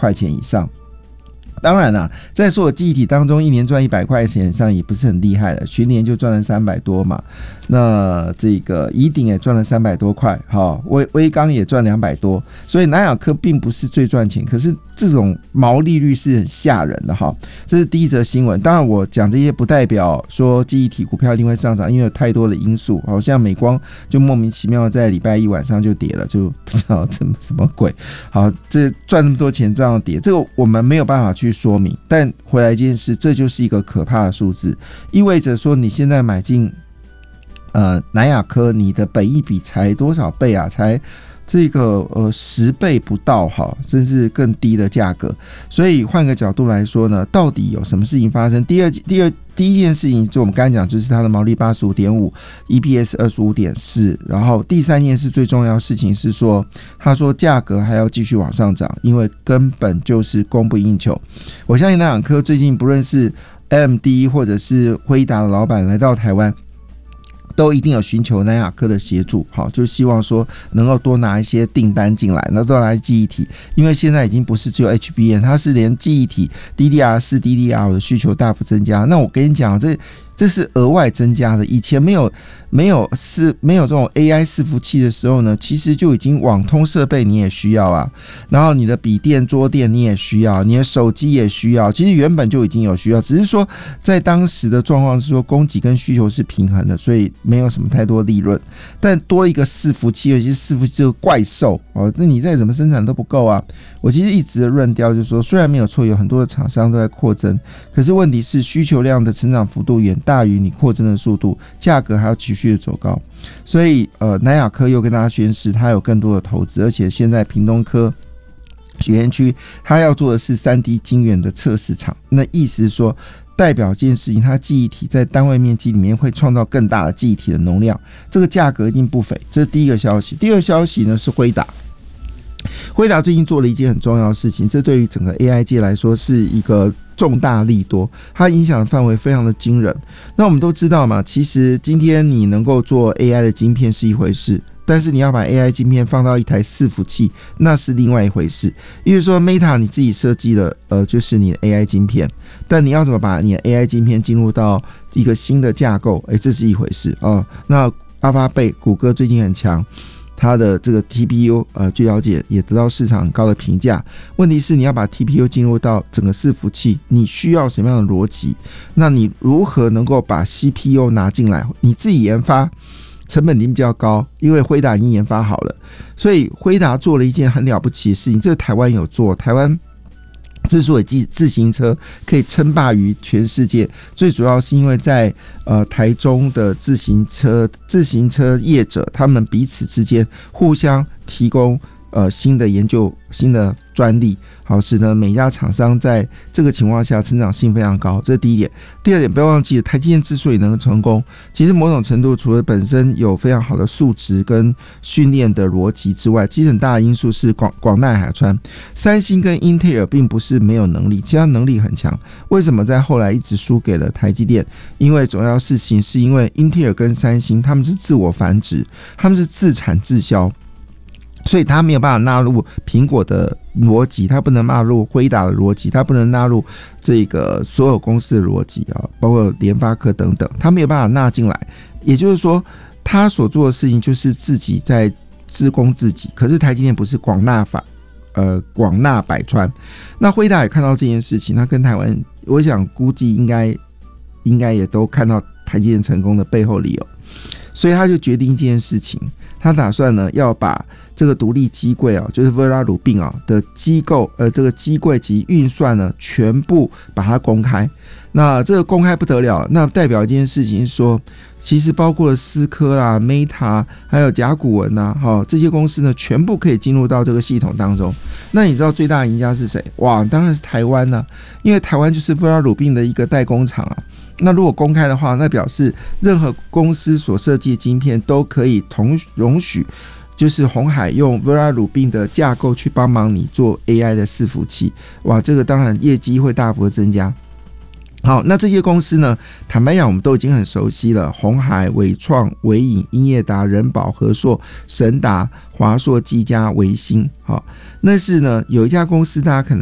块钱以上。当然啦，在所有记忆体当中，一年赚100块钱以上也不是很厉害的，去年就赚了300多嘛。那这个宜鼎也赚了300多块，威刚也赚200多，所以南亚科并不是最赚钱，可是这种毛利率是很吓人的哈。这是第一则新闻。当然，我讲这些不代表说记忆体股票一定会上涨，因为有太多的因素。好像美光就莫名其妙在礼拜一晚上就跌了，就不知道这什么鬼。好，这赚那么多钱这样跌，这个我们没有办法去说明。但回来一件事，这就是一个可怕的数字，意味着说你现在买进南亚科，你的本益比才多少倍啊？才这个10倍不到哈，甚至更低的价格。所以换个角度来说呢，到底有什么事情发生？第一件事情就我们刚才讲，就是它的毛利 85.5 EPS 25.4， 然后第三件事最重要的事情是说，他说价格还要继续往上涨，因为根本就是供不应求。我相信南亚科最近不论是 AMD 或者是辉达的老板来到台湾，都一定有寻求南亚科的协助，好，就希望说能够多拿一些订单进来，那多拿记忆体，因为现在已经不是只有 HBM， 它是连记忆体 DDR4、DDR5 的需求大幅增加。那我跟你讲，这是额外增加的，以前没有这种 AI 伺服器的时候呢，其实就已经网通设备你也需要啊，然后你的笔电、桌垫你也需要，你的手机也需要，其实原本就已经有需要，只是说在当时的状况是说供给跟需求是平衡的，所以没有什么太多利润。但多一个伺服器，尤其是伺服器这个怪兽那你再怎么生产都不够啊。我其实一直的论调就是说，虽然没有错，有很多的厂商都在扩增，可是问题是需求量的成长幅度远大于你扩增的速度，价格还要持续的走高。所以南亚科又跟大家宣示，它有更多的投资，而且现在屏东科园区它要做的是 3D 晶圆的测试场，那意思是说代表一件事情，它记忆体在单位面积里面会创造更大的记忆体的容量，这个价格一定不菲。这是第一个消息。第二个消息呢是辉达最近做了一件很重要的事情，这对于整个 AI 界来说是一个重大利多，它影响的范围非常的惊人。那我们都知道嘛，其实今天你能够做 AI 的晶片是一回事，但是你要把 AI 晶片放到一台伺服器，那是另外一回事。也就是说 Meta 你自己设计了就是你的 AI 晶片，但你要怎么把你的 AI 晶片进入到一个新的架构，这是一回事那阿发贝谷歌最近很强，它的这个 TPU 据了解也得到市场很高的评价。问题是你要把 TPU 进入到整个伺服器，你需要什么样的逻辑？那你如何能够把 CPU 拿进来？你自己研发成本一定比较高，因为辉达已经研发好了，所以辉达做了一件很了不起的事情，这个台湾有做。台湾之所以自行车可以称霸于全世界，最主要是因为在台中的自行车业者，他们彼此之间互相提供新的研究、新的专利，好使得每家厂商在这个情况下成长性非常高，这是第一点。第二点，不要忘记台积电之所以能成功，其实某种程度除了本身有非常好的素质跟训练的逻辑之外，其实很大的因素是广纳海川。三星跟英特尔并不是没有能力，其实它能力很强。为什么在后来一直输给了台积电？因为主要事情是因为英特尔跟三星他们是自我繁殖，他们是自产自销，所以他没有办法纳入苹果的逻辑，他不能纳入辉达的逻辑，他不能纳入这个所有公司的逻辑包括联发科等等，他没有办法纳进来。也就是说，他所做的事情就是自己在自供自己。可是台积电不是广纳百川，那辉达也看到这件事情，他跟台湾，我想估计应该也都看到台积电成功的背后理由，所以他就决定一件事情，他打算呢要把这个独立机柜就是 Vera Rubin 的机构这个机柜及运算呢全部把它公开。那这个公开不得了，那代表一件事情是说，其实包括了思科啦、Meta 还有甲骨文这些公司呢全部可以进入到这个系统当中。那你知道最大的赢家是谁？哇，当然是台湾啦，因为台湾就是 Vera Rubin 的一个代工厂那如果公开的话，那表示任何公司所设计的晶片都可以容许就是鸿海用 Vera Rubin 的架构去帮忙你做 AI 的伺服器。哇，这个当然业绩会大幅的增加。好，那这些公司呢，坦白讲我们都已经很熟悉了，鸿海、伟创、伟影、英业达、人保、和硕、神达、华硕、技嘉、维新。好，那是呢有一家公司大家可能